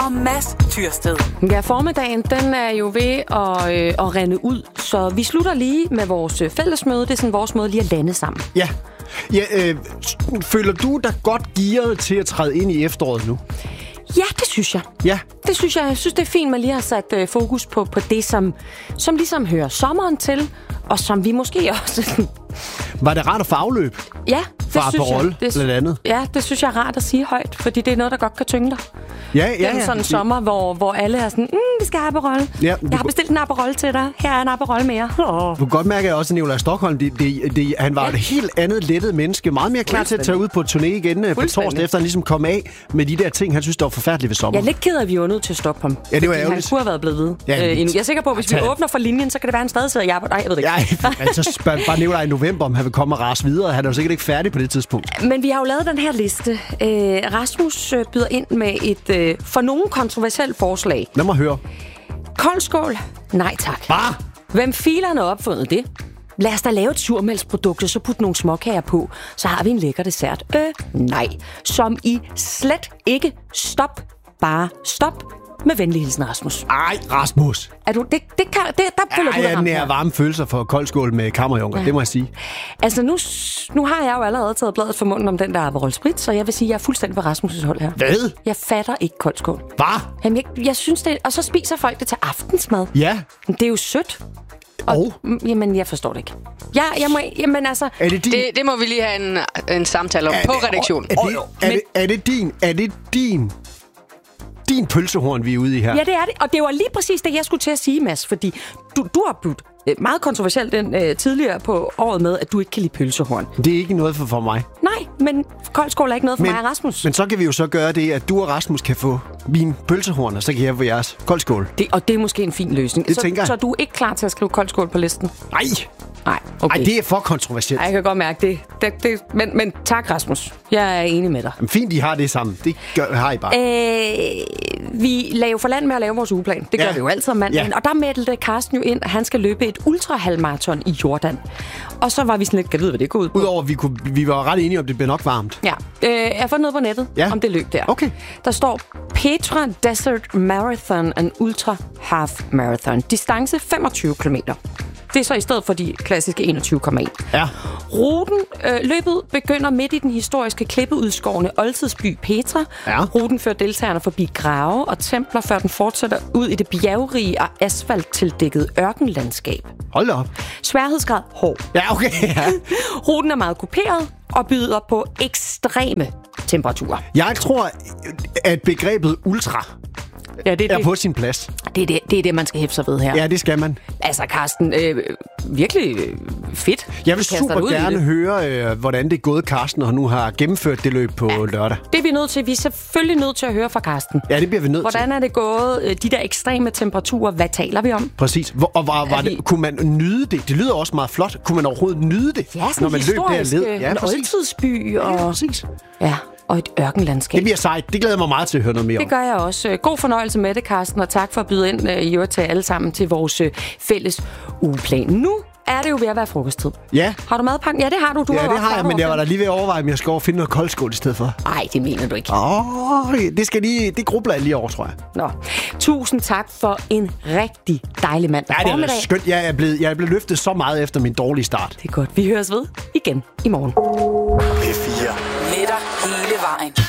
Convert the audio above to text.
og Mads Tyrsted. Ja, formiddagen, den er jo ved at rende ud, så vi slutter lige med vores fællesmøde. Det er sådan vores måde lige at lande sammen. Ja. Føler du dig godt gearet til at træde ind i efteråret nu? Ja, det synes jeg. Ja. Det synes jeg. Jeg synes, det er fint, man lige har sat fokus på det, som ligesom hører sommeren til, og som vi måske også... Var det rart at få afløb? Ja, det fra synes Aperol, jeg. Blandt andet. Ja, det synes jeg er rart at sige højt, fordi det er noget, der godt kan tynge dig. Ja. Sådan en sommer, hvor alle er sådan, vi skal have Aperol. Ja, jeg har bestilt en Aperol til dig. Her er en Aperol mere. Du kan godt mærke, at også Nikolaj Stockholm, han var et helt andet lettet menneske. Meget mere klar til at tage ud på turné igen på torsdag, efter han ligesom kom af med de der ting, han synes, der var forfærdeligt ved sommer. Jeg er lidt ked af, at vi var nødt til at stoppe ham. Ja, det var ærgerligt. Han kunne have været blevet ved. Ja, Jeg er sikker på, at hvis vi åbner for linjen, så kan det være, han stadig sidder i arbejde. Nej, jeg ved det ikke. Ja, altså spørg bare Nikolaj i november, om han vil komme og rase videre. Han er jo sikkert ikke færdig på det tidspunkt. Men vi har jo lavet den her liste. Rasmus byder ind med et for nogen kontroversielt forslag. Lad mig høre. Koldskål? Nej tak. Bare? Hvem filerne har opfundet det? Lad os da lave et surmælksprodukt, og så putte nogle småkager på. Så har vi en lækker dessert. Nej. Som i slet ikke stop. Bare stop. Med venlig hilsen, Rasmus. Ej, Rasmus. Er du, der føler du dig ramt. Jeg er varme følelser for koldskål med kammerjunker, det må jeg sige. Altså, nu har jeg jo allerede taget bladet for munden om den der Aperol Spritz, så jeg vil sige, at jeg er fuldstændig på Rasmus' hold her. Hvad? Jeg fatter ikke koldskål. Hvad? Jamen, jeg synes det, og så spiser folk det til aftensmad. Ja. Det er jo sødt. Jamen, jeg forstår det ikke. Jamen, altså... Det må vi lige have en samtale om på redaktionen. Er det din pølsehorn, vi er ude i her? Ja, det er det. Og det var lige præcis det, jeg skulle til at sige, Mads. Fordi du har budt meget kontroversielt tidligere på året med, at du ikke kan lide pølsehorn. Det er ikke noget for mig. Nej, men koldskål er ikke noget for mig og Rasmus. Men så kan vi jo så gøre det, at du og Rasmus kan få min pølsehorn, og så kan jeg få jeres koldskål. Og det er måske en fin løsning. Det tænker jeg. Så du er ikke klar til at skrive koldskål på listen? Nej, okay. Ej, det er for kontroversielt. Ej, jeg kan godt mærke det. Men tak, Rasmus. Jeg er enig med dig. Men fint, de har det sammen. Det har I bare. Vi laver for land med at lave vores ugeplan. Det gør vi jo altid om mandagen. Ja. Og der meldte Karsten jo ind, at han skal løbe et ultrahalvmarathon i Jordan. Og så var vi sådan lidt, kan vide, hvad det går ud på. Udover, vi var ret enige om, det bliver nok varmt. Ja. Jeg har fået noget på nettet om det løb der. Okay. Der står Petra Desert Marathon and Ultra Half Marathon. Distance 25 km. Det er så i stedet for de klassiske 21,1. Ja. Løbet begynder midt i den historiske klippeudskårne oldtidsby Petra. Ja. Ruten fører deltagerne forbi grave og templer, før den fortsætter ud i det bjergrige og asfalttildækkede ørkenlandskab. Hold da op. Sværhedsgrad hård. Ja, okay. Ja. Ruten er meget kuperet og byder på ekstreme temperaturer. Jeg tror, at begrebet ultra er på sin plads. Det er det, man skal hæfte sig ved her. Ja, det skal man. Altså, Karsten, virkelig fedt. Jeg vil super gerne høre, hvordan det er gået, Karsten, og nu har gennemført det løb på lørdag. Det er vi nødt til. Vi er selvfølgelig nødt til at høre fra Karsten. Ja, det bliver vi nødt til. Hvordan er det gået? De der ekstreme temperaturer, hvad taler vi om? Præcis. Kunne man nyde det? Det lyder også meget flot. Kunne man overhovedet nyde det, når man løb der? Ja, en oldtidsby. Og... Ja, præcis. Ja. Og et ørkenlandskab. Det bliver sejt. Det glæder mig meget til at høre noget mere om. Det gør jeg også. God fornøjelse med det, Karsten, og tak for at byde ind i øvrigt til alle sammen til vores fælles ugeplan. Nu er det jo ved at være frokosttid. Ja. Har du madpakken? Ja, det har du. Ja, det har jeg, men jeg var da lige ved at overveje, om jeg skal over finde noget koldskål i stedet for. Nej, det mener du ikke. Det grubler jeg lige over, tror jeg. Nå. Tusind tak for en rigtig dejlig mandag. Ja, det er skønt. Jeg er blevet løftet så meget efter min dårlige start. Det er godt. Vi høres ved igen i morgen. P4. Med dig hele vejen.